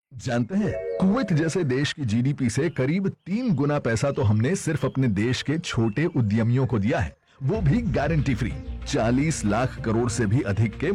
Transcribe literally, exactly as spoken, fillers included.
जानते हैं, कुवैत जैसे देश की जीडीपी से करीब तीन गुना पैसा तो हमने सिर्फ अपने देश के छोटे उद्यमियों को दिया है, वो भी गारंटी फ्री। चालीस लाख करोड़ से भी अधिक के